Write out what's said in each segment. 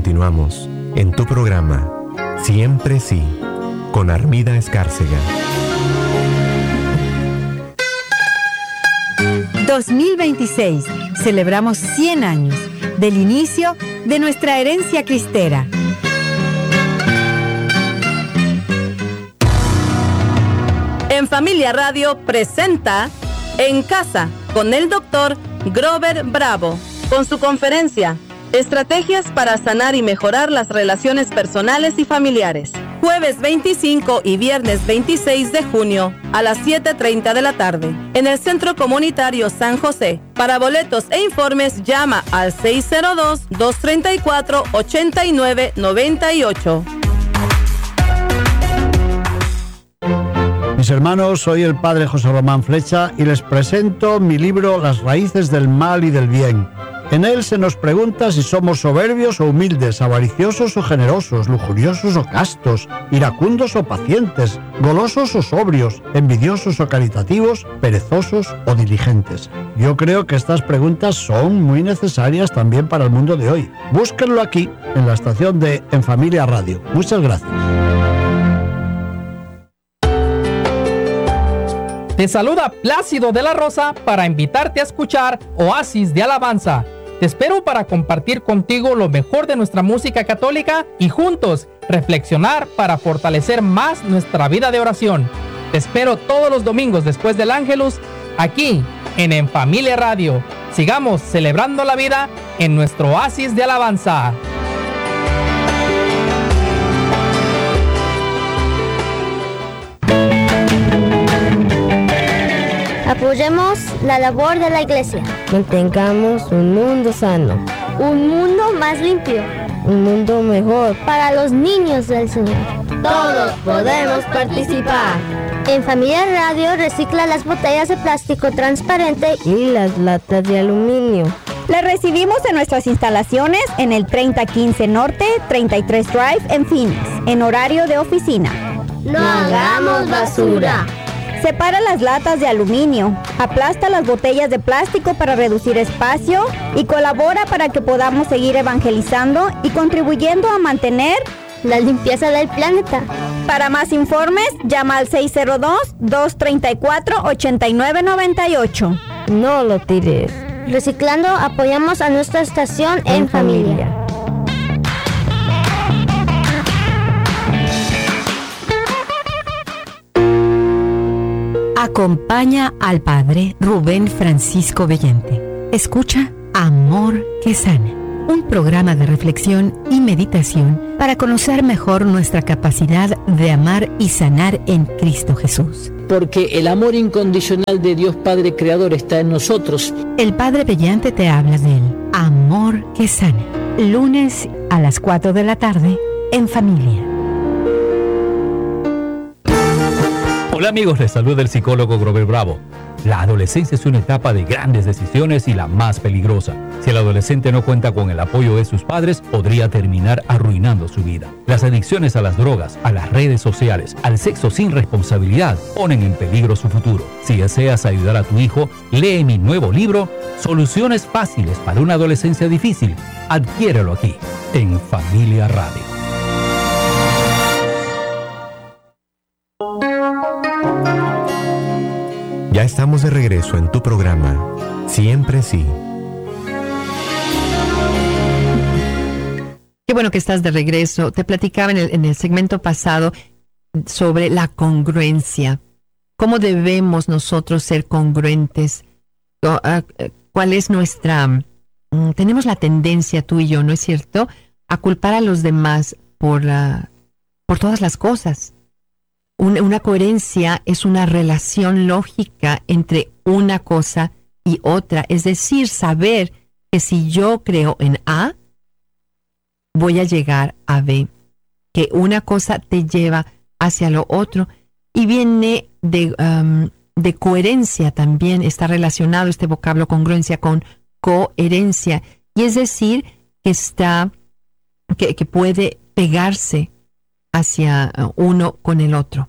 continuamos en tu programa Siempre Sí, con Armida Escárcega. 2026, celebramos 100 años del inicio de nuestra herencia cristera. En Familia Radio presenta En Casa con el Dr. Grover Bravo, con su conferencia Estrategias para sanar y mejorar las relaciones personales y familiares. Jueves 25 y viernes 26 de junio a las 7:30 de la tarde en el Centro Comunitario San José. Para boletos e informes llama al 602-234-8998. Mis hermanos, soy el padre José Román Flecha y les presento mi libro Las raíces del mal y del bien. En él se nos pregunta si somos soberbios o humildes, avariciosos o generosos, lujuriosos o castos, iracundos o pacientes, golosos o sobrios, envidiosos o caritativos, perezosos o diligentes. Yo creo que estas preguntas son muy necesarias también para el mundo de hoy. Búsquenlo aquí, en la estación de En Familia Radio. Muchas gracias. Te saluda Plácido de la Rosa para invitarte a escuchar Oasis de Alabanza. Te espero para compartir contigo lo mejor de nuestra música católica y juntos reflexionar para fortalecer más nuestra vida de oración. Te espero todos los domingos después del Ángelus, aquí en Familia Radio. Sigamos celebrando la vida en nuestro Oasis de Alabanza. Apoyemos la labor de la Iglesia. Mantengamos un mundo sano. Un mundo más limpio. Un mundo mejor. Para los niños del Señor. Todos podemos participar. En Familia Radio recicla las botellas de plástico transparente y las latas de aluminio. Las recibimos en nuestras instalaciones en el 3015 Norte, 33 Drive en Phoenix, en horario de oficina. No hagamos basura. Separa las latas de aluminio, aplasta las botellas de plástico para reducir espacio y colabora para que podamos seguir evangelizando y contribuyendo a mantener la limpieza del planeta. Para más informes, llama al 602-234-8998. No lo tires. Reciclando, apoyamos a nuestra estación en familia. Acompaña al Padre Rubén Francisco Bellante. Escucha Amor que Sana, un programa de reflexión y meditación para conocer mejor nuestra capacidad de amar y sanar en Cristo Jesús. Porque el amor incondicional de Dios Padre Creador está en nosotros. El Padre Bellante te habla del Amor que Sana, lunes a las 4 de la tarde en Familia. Hola amigos, les saluda el psicólogo Grover Bravo. La adolescencia es una etapa de grandes decisiones y la más peligrosa. Si el adolescente no cuenta con el apoyo de sus padres, podría terminar arruinando su vida. Las adicciones a las drogas, a las redes sociales, al sexo sin responsabilidad, ponen en peligro su futuro. Si deseas ayudar a tu hijo, lee mi nuevo libro, Soluciones fáciles para una adolescencia difícil. Adquiérelo aquí, en Familia Radio. Ya estamos de regreso en tu programa Siempre Sí. Qué bueno que estás de regreso. Te platicaba en el segmento pasado sobre la congruencia. ¿Cómo debemos nosotros ser congruentes? ¿Cuál es nuestra... Tenemos la tendencia, tú y yo, ¿no es cierto?, a culpar a los demás por todas las cosas. Una coherencia es una relación lógica entre una cosa y otra. Es decir, saber que si yo creo en A, voy a llegar a B. Que una cosa te lleva hacia lo otro. Y viene de coherencia también. Está relacionado este vocablo congruencia con coherencia. Y es decir, que puede pegarse hacia uno con el otro.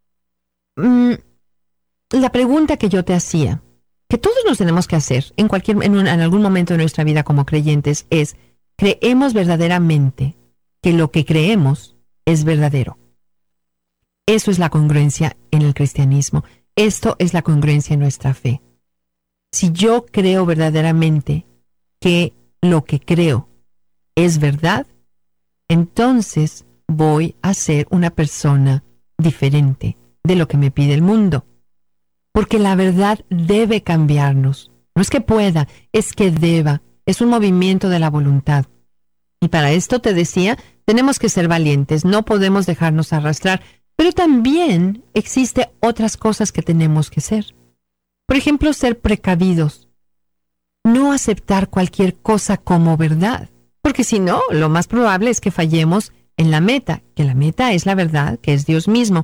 La pregunta que yo te hacía, que todos nos tenemos que hacer en algún momento de nuestra vida como creyentes, es creemos verdaderamente que lo que creemos es verdadero. Eso es la congruencia en el cristianismo. Esto es la congruencia en nuestra fe. Si yo creo verdaderamente que lo que creo es verdad, entonces voy a ser una persona diferente de lo que me pide el mundo. Porque la verdad debe cambiarnos. No es que pueda, es que deba. Es un movimiento de la voluntad. Y para esto, te decía, tenemos que ser valientes, no podemos dejarnos arrastrar. Pero también existen otras cosas que tenemos que ser. Por ejemplo, ser precavidos. No aceptar cualquier cosa como verdad. Porque si no, lo más probable es que fallemos en la meta, que la meta es la verdad, que es Dios mismo.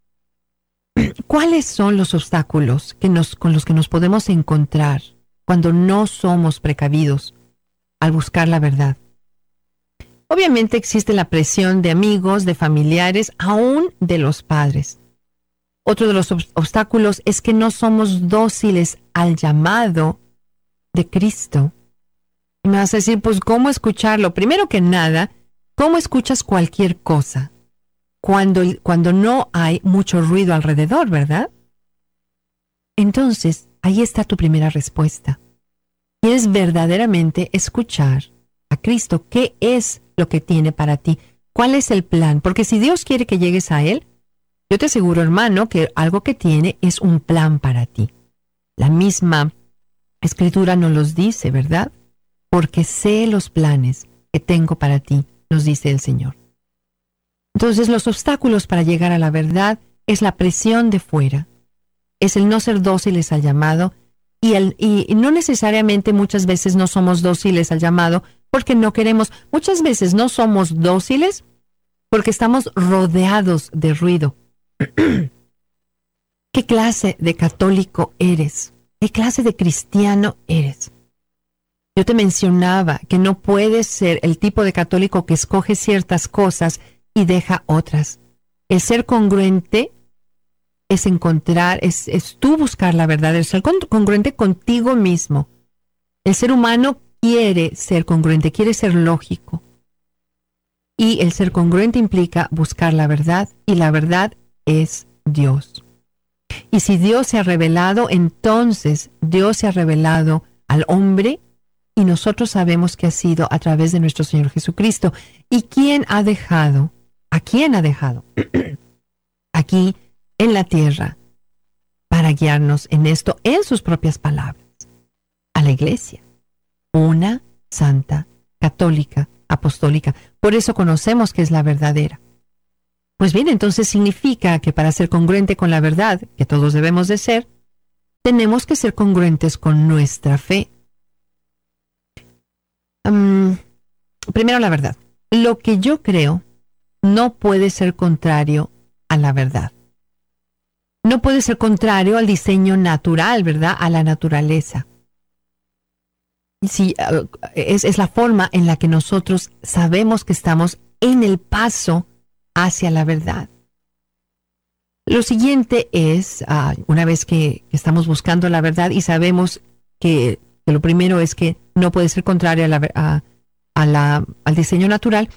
¿Cuáles son los obstáculos con los que nos podemos encontrar cuando no somos precavidos al buscar la verdad? Obviamente existe la presión de amigos, de familiares, aún de los padres. Otro de los obstáculos es que no somos dóciles al llamado de Cristo. Y me vas a decir, pues, ¿cómo escucharlo? Primero que nada, ¿cómo escuchas cualquier cosa cuando no hay mucho ruido alrededor, verdad? Entonces, ahí está tu primera respuesta. ¿Quieres verdaderamente escuchar a Cristo? ¿Qué es lo que tiene para ti? ¿Cuál es el plan? Porque si Dios quiere que llegues a Él, yo te aseguro, hermano, que algo que tiene es un plan para ti. La misma Escritura nos los dice, ¿verdad? Porque sé los planes que tengo para ti, nos dice el Señor. Entonces, los obstáculos para llegar a la verdad es la presión de fuera, es el no ser dóciles al llamado, y no necesariamente muchas veces no somos dóciles al llamado porque no queremos. Muchas veces no somos dóciles porque estamos rodeados de ruido. ¿Qué clase de católico eres? ¿Qué clase de cristiano eres? Yo te mencionaba que no puedes ser el tipo de católico que escoge ciertas cosas y deja otras. El ser congruente es encontrar, es tú buscar la verdad, el ser congruente contigo mismo. El ser humano quiere ser congruente, quiere ser lógico. Y el ser congruente implica buscar la verdad, y la verdad es Dios. Y si Dios se ha revelado, entonces Dios se ha revelado al hombre, y nosotros sabemos que ha sido a través de nuestro Señor Jesucristo. ¿Y quién ha dejado? ¿A quién ha dejado? Aquí en la tierra, para guiarnos en esto, en sus propias palabras, a la iglesia, una, santa, católica, apostólica. Por eso conocemos que es la verdadera. Pues bien, entonces significa que para ser congruente con la verdad, que todos debemos de ser, tenemos que ser congruentes con nuestra fe. Primero, la verdad. Lo que yo creo no puede ser contrario a la verdad. No puede ser contrario al diseño natural, ¿verdad? A la naturaleza. Sí, es la forma en la que nosotros sabemos que estamos en el paso hacia la verdad. Lo siguiente es, una vez que estamos buscando la verdad y sabemos que lo primero es que no puede ser contrario al diseño natural,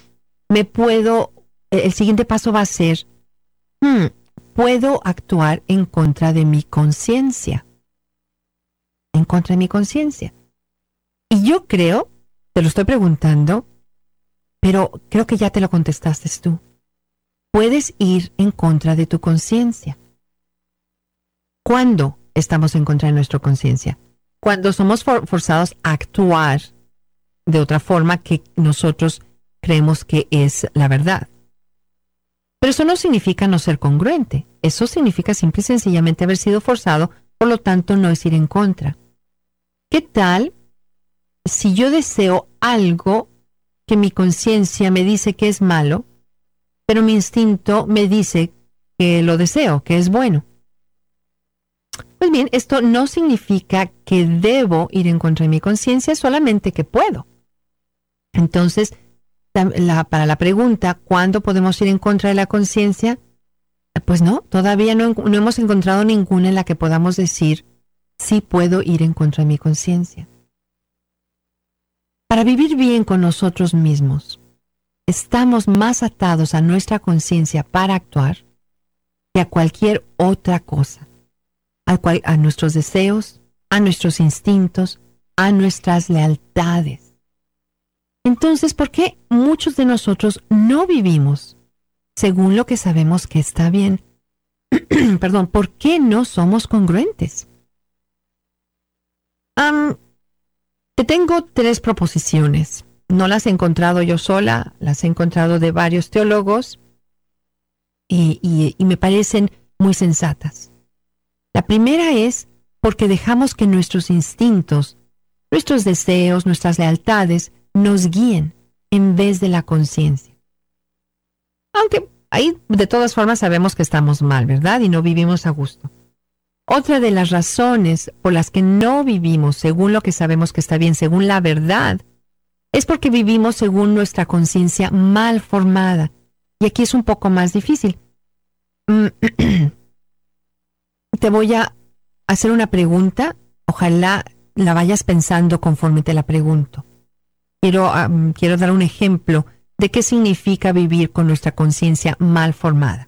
el siguiente paso va a ser, puedo actuar en contra de mi conciencia. En contra de mi conciencia. Y yo creo, te lo estoy preguntando, pero creo que ya te lo contestaste tú. Puedes ir en contra de tu conciencia. ¿Cuándo estamos en contra de nuestra conciencia? Cuando somos forzados a actuar de otra forma que nosotros creemos que es la verdad. Pero eso no significa no ser congruente. Eso significa simple y sencillamente haber sido forzado, por lo tanto no es ir en contra. ¿Qué tal si yo deseo algo que mi conciencia me dice que es malo, pero mi instinto me dice que lo deseo, que es bueno? Pues bien, esto no significa que debo ir en contra de mi conciencia, solamente que puedo. Entonces, para la pregunta, ¿cuándo podemos ir en contra de la conciencia? Pues no, todavía no hemos encontrado ninguna en la que podamos decir, sí puedo ir en contra de mi conciencia. Para vivir bien con nosotros mismos, estamos más atados a nuestra conciencia para actuar que a cualquier otra cosa, a nuestros deseos, a nuestros instintos, a nuestras lealtades. Entonces, ¿por qué muchos de nosotros no vivimos según lo que sabemos que está bien? Perdón, ¿por qué no somos congruentes? Te tengo 3 proposiciones. No las he encontrado yo sola, las he encontrado de varios teólogos y me parecen muy sensatas. La primera es porque dejamos que nuestros instintos, nuestros deseos, nuestras lealtades nos guíen en vez de la conciencia. Aunque ahí de todas formas sabemos que estamos mal, ¿verdad? Y no vivimos a gusto. Otra de las razones por las que no vivimos según lo que sabemos que está bien, según la verdad, es porque vivimos según nuestra conciencia mal formada. Y aquí es un poco más difícil. Te voy a hacer una pregunta. Ojalá la vayas pensando conforme te la pregunto. Quiero dar un ejemplo de qué significa vivir con nuestra conciencia mal formada.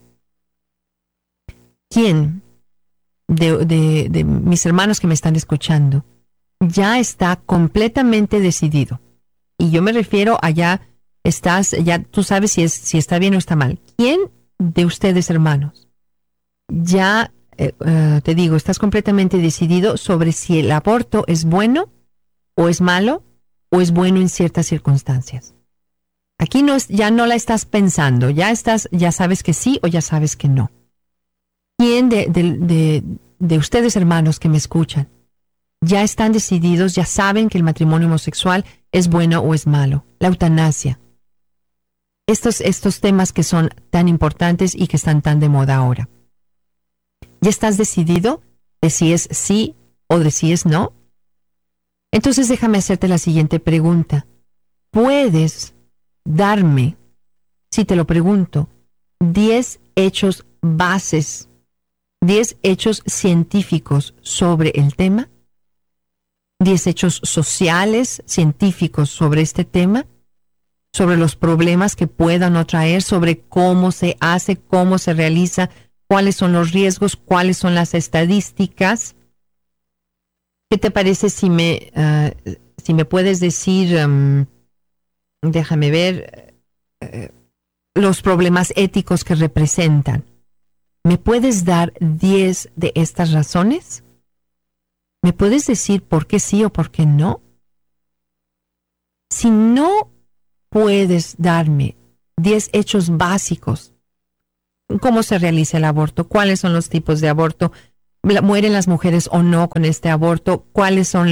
¿Quién de mis hermanos que me están escuchando ya está completamente decidido? Y yo me refiero a ya tú sabes si está bien o está mal. ¿Quién de ustedes, hermanos, ya te digo, estás completamente decidido sobre si el aborto es bueno o es malo o es bueno en ciertas circunstancias? Aquí ya no la estás pensando, ya sabes que sí o ya sabes que no. ¿Quién de ustedes, hermanos, que me escuchan, ya están decididos, ya saben que el matrimonio homosexual es bueno o es malo? La eutanasia. Estos temas que son tan importantes y que están tan de moda ahora. ¿Ya estás decidido de si es sí o de si es no? Entonces déjame hacerte la siguiente pregunta. ¿Puedes darme, si te lo pregunto, 10 hechos bases, 10 hechos científicos sobre el tema? 10 hechos sociales, científicos sobre este tema, sobre los problemas que pueda o no traer, sobre cómo se hace, cómo se realiza, cuáles son los riesgos, cuáles son las estadísticas. ¿Qué te parece si me puedes decir, déjame ver, los problemas éticos que representan? ¿Me puedes dar 10 de estas razones? ¿Me puedes decir por qué sí o por qué no? Si no puedes darme 10 hechos básicos, ¿cómo se realiza el aborto? ¿Cuáles son los tipos de aborto? ¿Mueren las mujeres o no con este aborto? ¿Cuáles son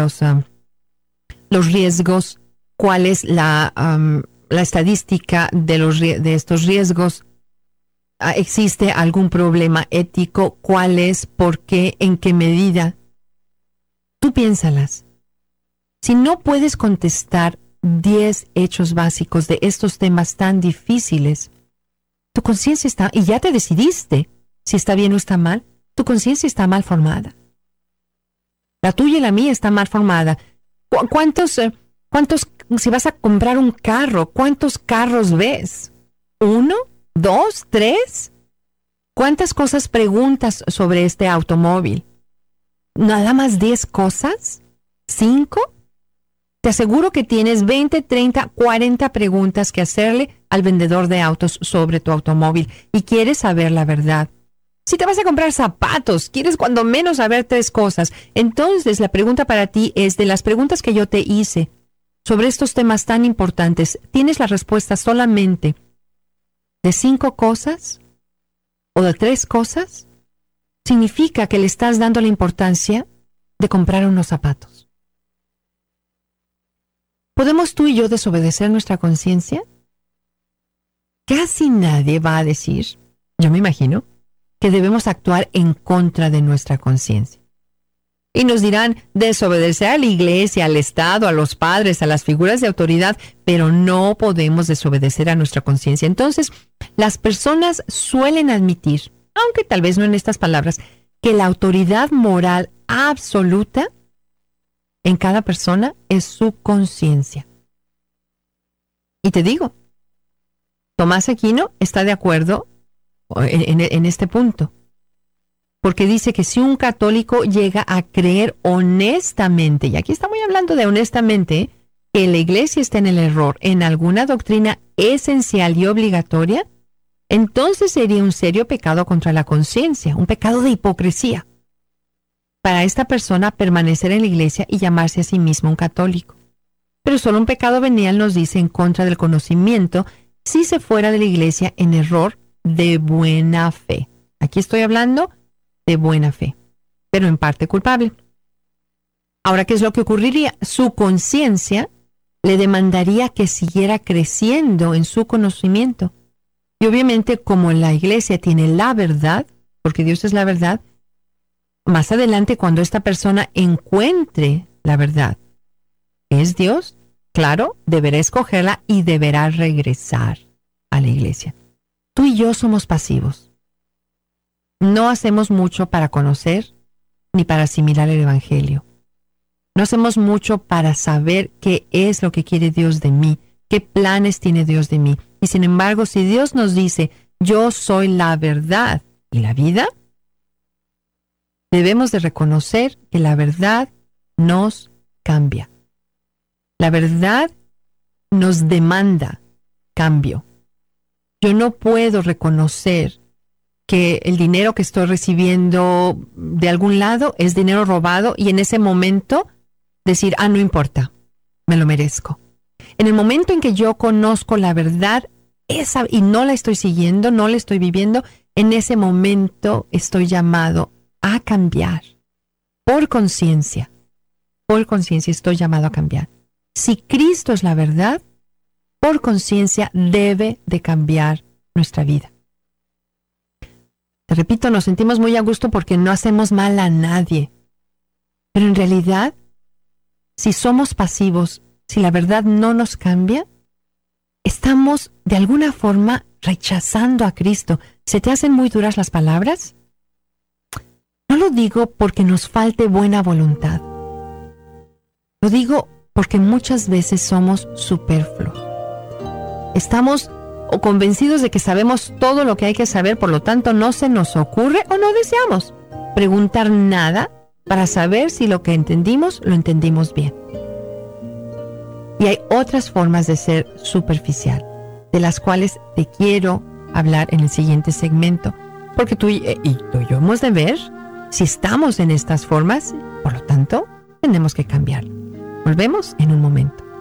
los riesgos? ¿Cuál es la estadística de estos riesgos? ¿Existe algún problema ético? ¿Cuál es? ¿Por qué? ¿En qué medida? Tú piénsalas. Si no puedes contestar 10 hechos básicos de estos temas tan difíciles, tu conciencia está, y ya te decidiste si está bien o está mal, tu conciencia está mal formada. La tuya y la mía está mal formada. ¿Cuántos, si vas a comprar un carro, cuántos carros ves? ¿1? ¿2? ¿3? ¿Cuántas cosas preguntas sobre este automóvil? ¿Nada más 10 cosas? ¿5? Te aseguro que tienes 20, 30, 40 preguntas que hacerle al vendedor de autos sobre tu automóvil y quieres saber la verdad. Si te vas a comprar zapatos, quieres cuando menos saber 3 cosas. Entonces la pregunta para ti es, de las preguntas que yo te hice sobre estos temas tan importantes, ¿tienes la respuesta solamente de 5 cosas o de 3 cosas? Significa que le estás dando la importancia de comprar unos zapatos. ¿Podemos tú y yo desobedecer nuestra conciencia? Casi nadie va a decir, yo me imagino, que debemos actuar en contra de nuestra conciencia. Y nos dirán, desobedecer a la iglesia, al Estado, a los padres, a las figuras de autoridad, pero no podemos desobedecer a nuestra conciencia. Entonces, las personas suelen admitir, aunque tal vez no en estas palabras, que la autoridad moral absoluta en cada persona es su conciencia. Y te digo, Tomás Aquino está de acuerdo en este punto, porque dice que si un católico llega a creer honestamente, y aquí estamos hablando de honestamente, que la Iglesia está en el error en alguna doctrina esencial y obligatoria, entonces sería un serio pecado contra la conciencia, un pecado de hipocresía para esta persona permanecer en la Iglesia y llamarse a sí mismo un católico. Pero solo un pecado venial nos dice en contra del conocimiento si se fuera de la Iglesia en error de buena fe. Aquí estoy hablando de buena fe, pero en parte culpable. Ahora, ¿qué es lo que ocurriría? Su conciencia le demandaría que siguiera creciendo en su conocimiento. Y obviamente, como la Iglesia tiene la verdad, porque Dios es la verdad, más adelante cuando esta persona encuentre la verdad, que es Dios, claro, deberá escogerla y deberá regresar a la Iglesia. Tú y yo somos pasivos. No hacemos mucho para conocer ni para asimilar el Evangelio. No hacemos mucho para saber qué es lo que quiere Dios de mí, qué planes tiene Dios de mí. Y sin embargo, si Dios nos dice, yo soy la verdad y la vida, debemos de reconocer que la verdad nos cambia. La verdad nos demanda cambio. Yo no puedo reconocer que el dinero que estoy recibiendo de algún lado es dinero robado y en ese momento decir, no importa, me lo merezco. En el momento en que yo conozco la verdad esa y no la estoy siguiendo, no la estoy viviendo, en ese momento estoy llamado a cambiar. Por conciencia estoy llamado a cambiar. Si Cristo es la verdad, por conciencia debe de cambiar nuestra vida. Te repito, nos sentimos muy a gusto porque no hacemos mal a nadie. Pero en realidad, si somos pasivos, si la verdad no nos cambia, estamos de alguna forma rechazando a Cristo. ¿Se te hacen muy duras las palabras? No lo digo porque nos falte buena voluntad. Lo digo porque muchas veces somos superfluos. Estamos convencidos de que sabemos todo lo que hay que saber, por lo tanto no se nos ocurre o no deseamos preguntar nada para saber si lo que entendimos lo entendimos bien. Y hay otras formas de ser superficial, de las cuales te quiero hablar en el siguiente segmento, porque tú y yo hemos de ver si estamos en estas formas, por lo tanto tenemos que cambiar. Volvemos en un momento.